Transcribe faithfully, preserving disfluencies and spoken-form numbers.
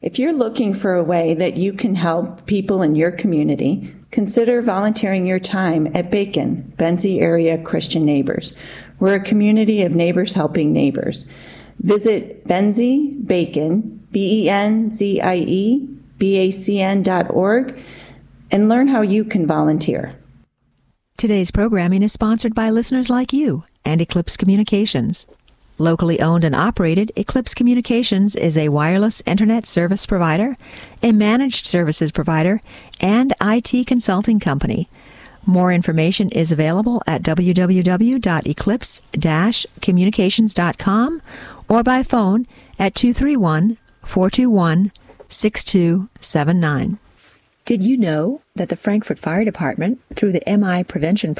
If you're looking for a way that you can help people in your community, consider volunteering your time at Bacon, Benzie Area Christian Neighbors. We're a community of neighbors helping neighbors. Visit Benzie Bacon, B E N Z I E, B A C N dot org, and learn how you can volunteer. Today's programming is sponsored by listeners like you and Eclipse Communications. Locally owned and operated, Eclipse Communications is a wireless internet service provider, a managed services provider, and I T consulting company. More information is available at w w w dot eclipse dash communications dot com or by phone at two three one, four two one, six two seven nine. Did you know that the Frankfort Fire Department, through the M I Prevention